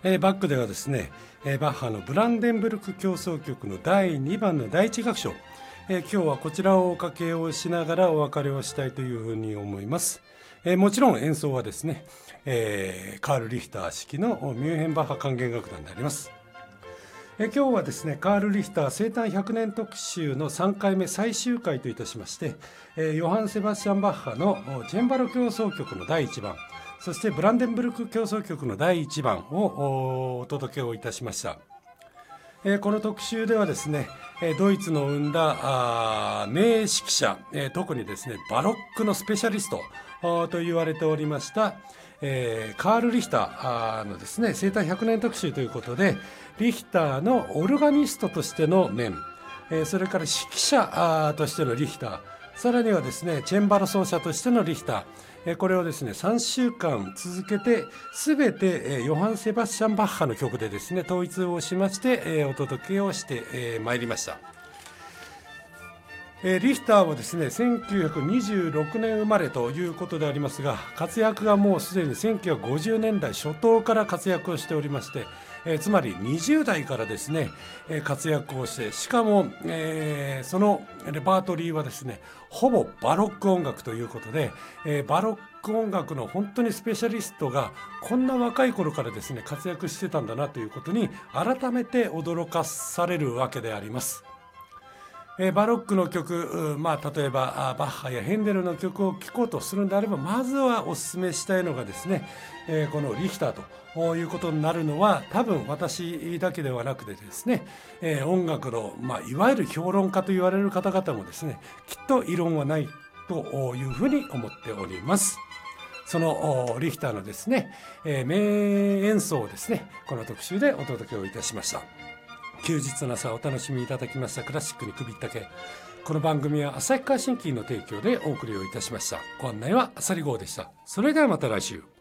バックではですね、バッハのブランデンブルク協奏曲の第2番の第1楽章、今日はこちらをおかけをしながらお別れをしたいというふうに思います。もちろん演奏はですね、カール・リヒター指揮のミュンヘンバッハ管弦楽団であります。今日はですね、カール・リヒター生誕100年特集の3回目最終回といたしまして、ヨハン・セバスチャン・バッハのチェンバロ協奏曲の第1番、そしてブランデンブルク協奏曲の第1番をお届けをいたしました。この特集ではですね、ドイツの生んだ名指揮者、特にですねバロックのスペシャリストと言われておりました、カール・リヒターのですね生誕100年特集ということで、リヒターのオルガニストとしての面、それから指揮者としてのリヒター、さらにはですねチェンバロ奏者としてのリヒター、これをですね3週間続けて全てヨハン・セバスチャン・バッハの曲でですね統一をしましてお届けをしてまいりました。リヒターはですね1926年生まれということでありますが、活躍がもうすでに1950年代初頭から活躍をしておりまして、つまり20代からですね活躍をして、しかも、そのレパートリーはですねほぼバロック音楽ということで、バロック音楽の本当にスペシャリストがこんな若い頃からですね活躍してたんだなということに改めて驚かされるわけであります。バロックの曲、例えばバッハやヘンデルの曲を聴こうとするのであれば、まずはお勧めしたいのがですね、このリヒターということになるのは、多分私だけではなくてですね、音楽の、いわゆる評論家と言われる方々もですねきっと異論はないというふうに思っております。そのリヒターのですね、名演奏をですねこの特集でお届けをいたしました。休日の朝お楽しみいただきましたクラシックに首ったけ。この番組は旭川新規の提供でお送りをいたしました。ご案内はあさり号でした。それではまた来週。